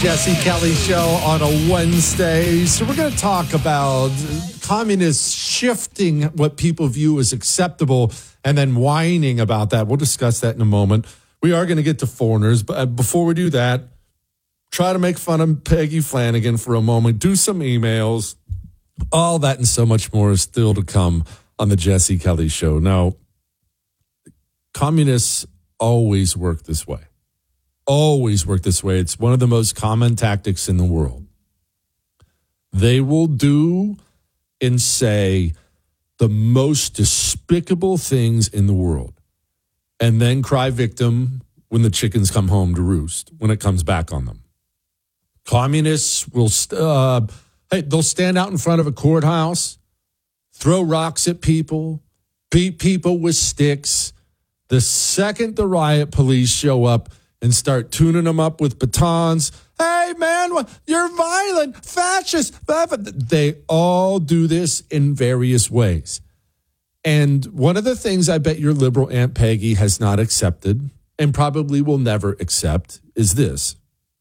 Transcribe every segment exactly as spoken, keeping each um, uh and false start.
Jesse Kelly Show on a Wednesday. So we're going to talk about communists shifting what people view as acceptable and then whining about that. We'll discuss that in a moment. We are going to get to foreigners, but before we do that, try to make fun of Peggy Flanagan for a moment, do some emails, all that and so much more is still to come on the Jesse Kelly Show. Now, communists always work this way. Always work this way. It's one of the most common tactics in the world. They will do and say the most despicable things in the world and then cry victim when the chickens come home to roost, when it comes back on them. Communists will, uh, hey, they'll stand out in front of a courthouse, throw rocks at people, beat people with sticks. The second the riot police show up, and start tuning them up with batons. Hey, man, you're violent, fascist. They all do this in various ways. And one of the things I bet your liberal Aunt Peggy has not accepted and probably will never accept is this.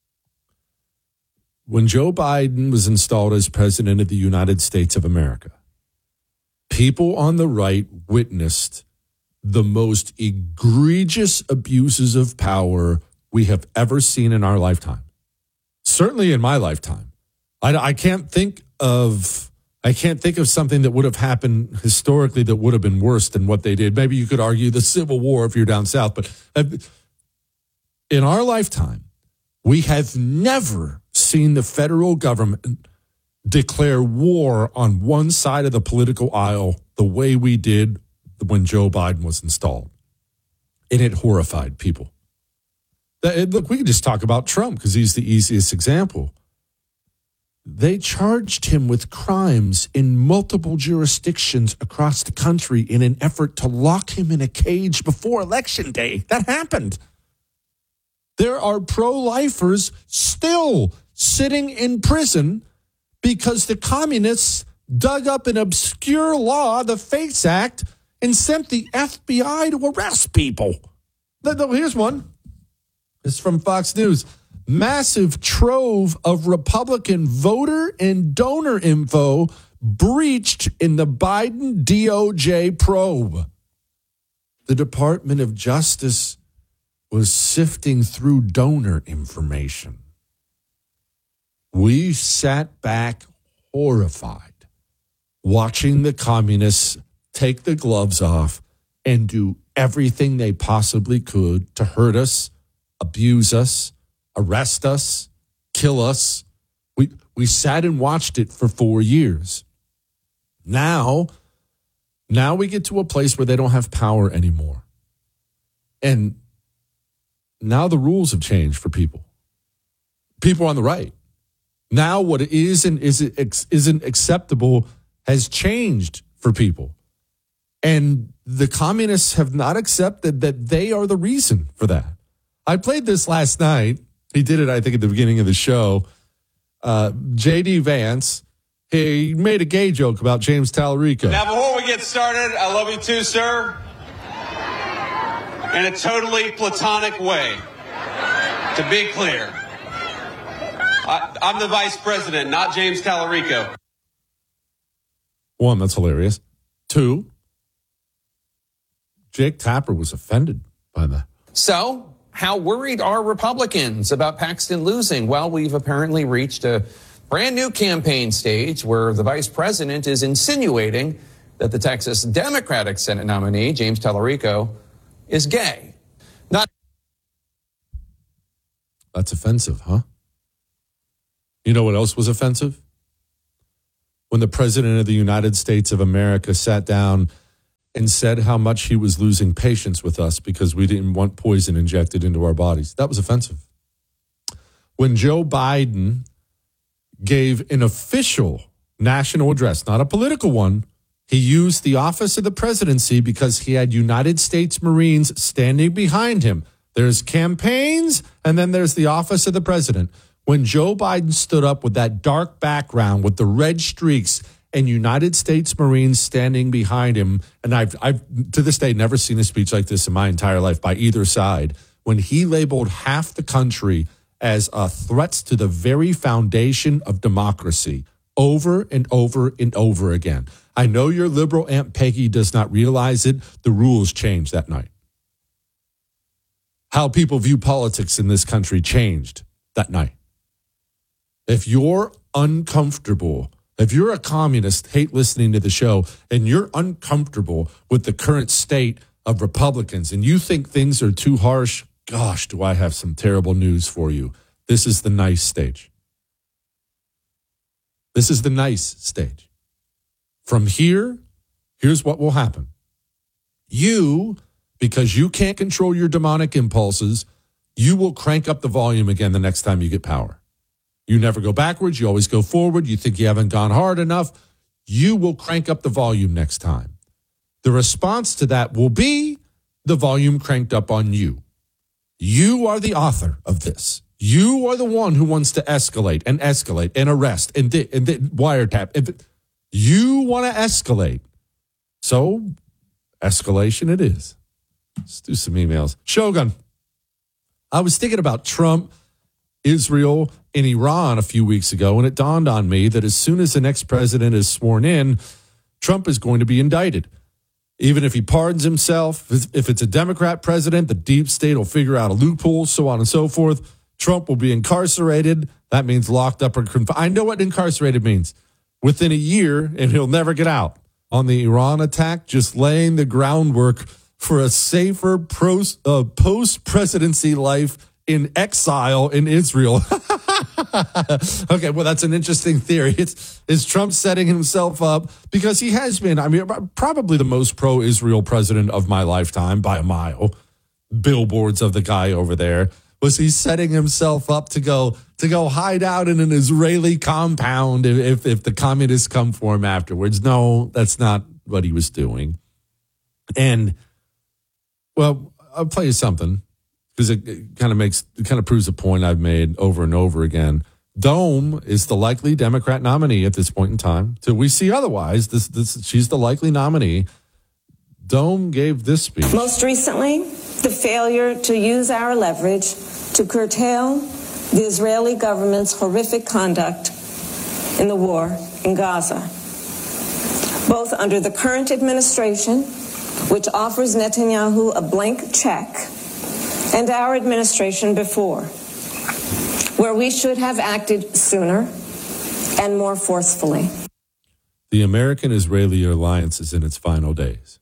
When Joe Biden was installed as president of the United States of America, people on the right witnessed the most egregious abuses of power we have ever seen in our lifetime. Certainly in my lifetime. I, I can't think of I can't think of something that would have happened historically that would have been worse than what they did. Maybe you could argue the Civil War if you're down south, but in our lifetime, we have never seen the federal government declare war on one side of the political aisle the way we did when Joe Biden was installed. And it horrified people. Look, we can just talk about Trump because he's the easiest example. They charged him with crimes in multiple jurisdictions across the country in an effort to lock him in a cage before Election Day. That happened. There are pro-lifers still sitting in prison because the communists dug up an obscure law, the FACE Act, and sent the F B I to arrest people. Here's one. It's from Fox News. Massive trove of Republican voter and donor info breached in the Biden D O J probe. The Department of Justice was sifting through donor information. We sat back horrified, watching the communists take the gloves off and do everything they possibly could to hurt us, abuse us, arrest us, kill us. We we sat and watched it for four years. Now, now we get to a place where they don't have power anymore. And now the rules have changed for people. People on the right. Now what is and isn't, isn't acceptable has changed for people. And the communists have not accepted that they are the reason for that. I played this last night. He did it, I think, at the beginning of the show. Uh, J D Vance, he made a gay joke about James Tallarico. Now, before we get started, I love you too, sir. In a totally platonic way. To be clear. I, I'm the vice president, not James Tallarico. One, that's hilarious. Two, Jake Tapper was offended by that. So, how worried are Republicans about Paxton losing? Well, we've apparently reached a brand new campaign stage where the vice president is insinuating that the Texas Democratic Senate nominee, James Tallarico, is gay. Not. That's offensive, huh? You know what else was offensive? When the president of the United States of America sat down and said how much he was losing patience with us because we didn't want poison injected into our bodies. That was offensive. When Joe Biden gave an official national address, not a political one, he used the office of the presidency because he had United States Marines standing behind him. There's campaigns, and then there's the office of the president. When Joe Biden stood up with that dark background with the red streaks and United States Marines standing behind him, and I've, I've to this day never seen a speech like this in my entire life by either side, when he labeled half the country as uh, threats to the very foundation of democracy over and over and over again. I know your liberal Aunt Peggy does not realize it. The rules changed that night. How people view politics in this country changed that night. If you're uncomfortable, if you're a communist, hate listening to the show, and you're uncomfortable with the current state of Republicans and you think things are too harsh, gosh, do I have some terrible news for you. This is the nice stage. This is the nice stage. From here, here's what will happen. You, because you can't control your demonic impulses, you will crank up the volume again the next time you get power. You never go backwards. You always go forward. You think you haven't gone hard enough. You will crank up the volume next time. The response to that will be the volume cranked up on you. You are the author of this. You are the one who wants to escalate and escalate and arrest and, di- and di- wiretap. If you want to escalate, so escalation it is. Let's do some emails. Shogun, I was thinking about Trump, Israel, and Iran a few weeks ago, and it dawned on me that as soon as the next president is sworn in, Trump is going to be indicted. Even if he pardons himself, if it's a Democrat president, the deep state will figure out a loophole, so on and so forth. Trump will be incarcerated. That means locked up or confined. I know what incarcerated means. Within a year, and he'll never get out. On the Iran attack, just laying the groundwork for a safer pro, uh, post-presidency life in exile in Israel. Okay, well, that's an interesting theory. It's, is Trump setting himself up? Because he has been, I mean, probably the most pro-Israel president of my lifetime by a mile. Billboards of the guy over there. Was he setting himself up to go to go hide out in an Israeli compound if, if the communists come for him afterwards? No, that's not what he was doing. And, well, I'll play you something. Because it, it kind of makes, it kind of proves a point I've made over and over again. Dome is the likely Democrat nominee at this point in time. Till we see otherwise, this, this, she's the likely nominee. Dome gave this speech. Most recently, the failure to use our leverage to curtail the Israeli government's horrific conduct in the war in Gaza. Both under the current administration, which offers Netanyahu a blank check, and our administration before, where we should have acted sooner and more forcefully. The American-Israeli alliance is in its final days.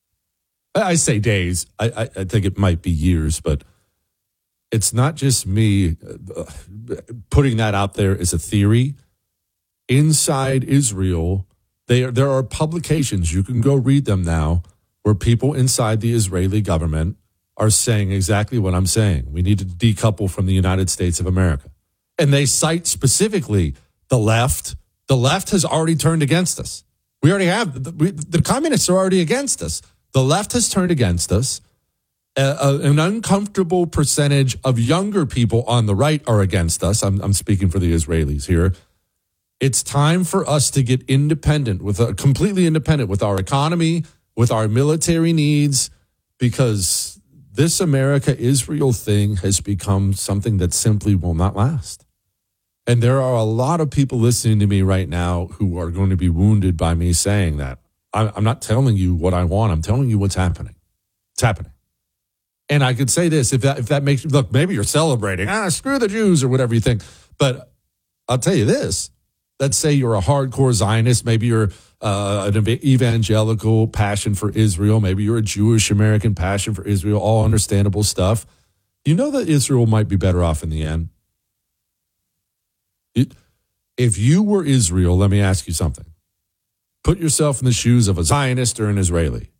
I say days. I, I, I think it might be years, but it's not just me uh, putting that out there as a theory. Inside Israel, they are, there are publications, you can go read them now, where people inside the Israeli government are saying exactly what I'm saying. We need to decouple from the United States of America. And they cite specifically the left. The left has already turned against us. We already have, the, we, the communists are already against us. The left has turned against us. Uh, uh, an uncomfortable percentage of younger people on the right are against us. I'm, I'm speaking for the Israelis here. It's time for us to get independent, with a, completely independent with our economy, with our military needs, because this America-Israel thing has become something that simply will not last. And there are a lot of people listening to me right now who are going to be wounded by me saying that. I'm not telling you what I want. I'm telling you what's happening. It's happening. And I could say this, if that if that makes you, look, maybe you're celebrating, ah, screw the Jews or whatever you think. But I'll tell you this. Let's say you're a hardcore Zionist. Maybe you're uh, an evangelical passion for Israel. Maybe you're a Jewish American passion for Israel. All understandable stuff. You know that Israel might be better off in the end. It, if you were Israel, let me ask you something. Put yourself in the shoes of a Zionist or an Israeli.